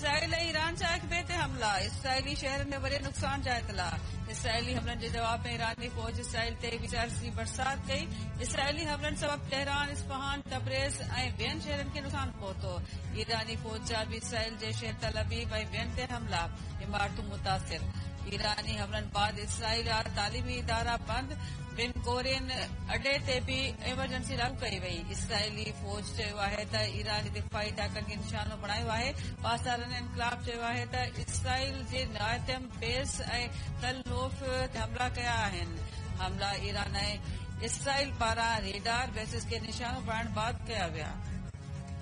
Israel ऐं Iran जा हिक ॿिए ते हमला, इसराइली शहरनि में वॾे नुक़सान जा इतला। इसराइली हमलनि जे जवाब में ईरानी फौज इसराइल ते मिसाइल्स जी बरसात कई। इसराइली हमलनि सबबि तेहरान, इस्फहान, तबरेज़ ऐं ॿियनि शहरनि खे नुक़सान पहुतो। ईरानी फौज जा बि इसराइल जे शहर तल अबीब ऐं ॿियनि ते हमला, इमारतूं मुतासिर। ईरानी हमलनि बाद इसराइल तालीमी इदारा बंद, बिन गोरियन अॾे ते बि एमरजेंसी लागू कई वई। इसराइली फौज चयो आहे त ईरानी दिफ़ाई टाकनि खे निशानो बणायो आहे। पाकिस्तान इनकलाब चयो आहे त इसराइल जे नायतम बेस ऐं तल नोफ ते हमला कया आहिनि। हमला ईरान ऐं इसराइल पारां रेडार बेसिस खे निशानो बणाइण बाद कया विया।